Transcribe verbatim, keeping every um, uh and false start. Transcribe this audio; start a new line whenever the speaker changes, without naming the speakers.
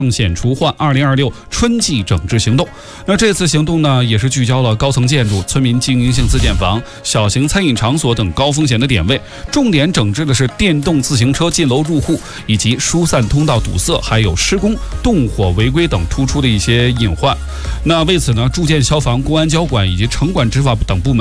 风险除患二零二六春季整治行动。那这次行动呢，也是聚焦了高层建筑、村民经营性自建房、小型餐饮场所等高风险的点位，重点整治的是电动自行车进楼入户，以及疏散通道堵塞，还有施工、动火违规等突出的一些隐患。那为此呢，住建消防、公安交管以及城管执法等部门